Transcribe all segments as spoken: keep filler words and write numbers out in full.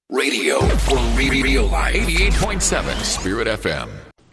Radio for real life. eighty-eight point seven Spirit F M.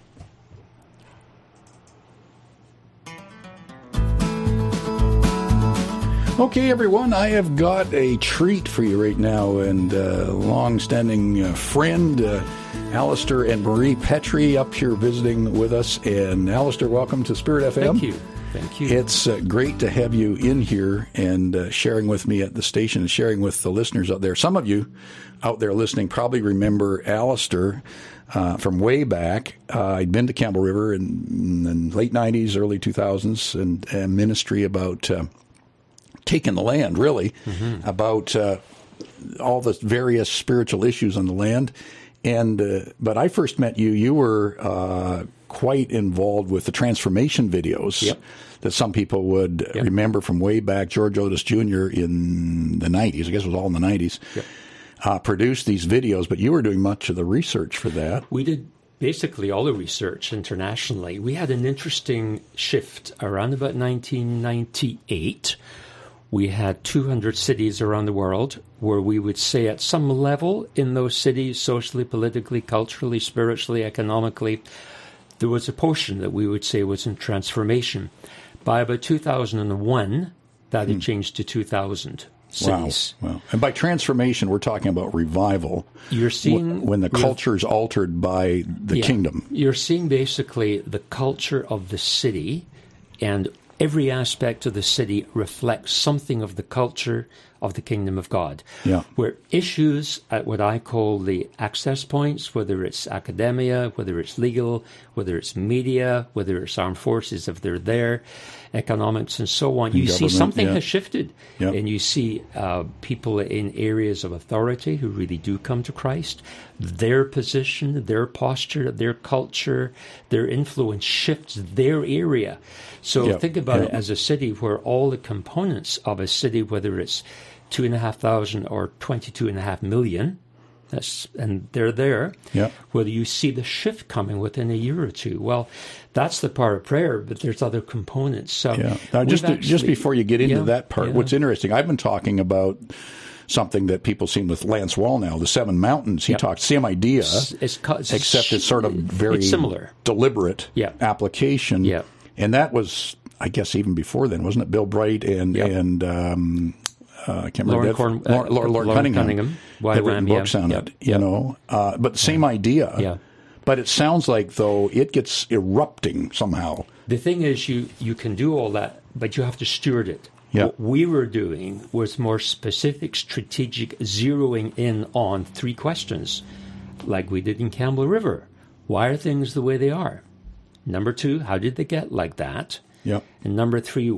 Okay, everyone, I have got a treat for you right now, and uh, long-standing uh, friend, uh, Alistair and Marie Petrie, up here visiting with us. And Alistair, welcome to Spirit F M. Thank you. Thank you. It's uh, great to have you in here and uh, sharing with me at the station and sharing with the listeners out there. Some of you out there listening probably remember Alistair uh, from way back. Uh, I'd been to Campbell River in, in the late nineties, early two thousands, and, and ministry about uh, taking the land, really, mm-hmm. about uh, all the various spiritual issues on the land. And uh, but I first met you, you were uh, quite involved with the transformation videos yep. that some people would yep. remember from way back. George Otis Junior in the nineties, I guess it was all in the nineties, yep. uh, produced these videos, but you were doing much of the research for that. We did basically all the research internationally. We had an interesting shift around about nineteen ninety-eight. We had two hundred cities around the world where we would say at some level in those cities, socially, politically, culturally, spiritually, economically, there was a portion that we would say was in transformation. By about two thousand one, that had mm. changed to two thousand cities. Wow. Wow. And by transformation, we're talking about revival. You're seeing when the culture is altered by the yeah, kingdom. You're seeing basically the culture of the city, and every aspect of the city reflects something of the culture of the kingdom of God. Yeah. Where issues at what I call the access points, whether it's academia, whether it's legal, whether it's media, whether it's armed forces, if they're there, economics and so on, you see something yeah. has shifted. Yeah. And you see uh, people in areas of authority who really do come to Christ. Their position, their posture, their culture, their influence shifts their area. So yeah. think about yeah. it as a city where all the components of a city, whether it's two and a half thousand or twenty-two and a half million, that's, and they're there, yeah. whether you see the shift coming within a year or two. Well, that's the part of prayer, but there's other components. So yeah. Now, just, actually, just before you get into yeah, that part, yeah. what's interesting, I've been talking about something that people seen with Lance Wallnau, the Seven Mountains. He yep. talked same idea, it's, it's, it's, except it's sort of very it's similar. deliberate yep. application. Yep. And that was, I guess, even before then, wasn't it? Bill Bright and yep. and um, uh, I can't remember. Lauren, Corn, uh, Lord, Lord, Lord Cunningham, Cunningham had written yeah. books on yep. it. You yep. know, uh, but the same yeah. idea. Yeah. But it sounds like, though, it gets erupting somehow. The thing is, you, you can do all that, but you have to steward it. Yeah. What we were doing was more specific, strategic, zeroing in on three questions, like we did in Campbell River. Why are things the way they are? Number two, how did they get like that? Yep. And number three,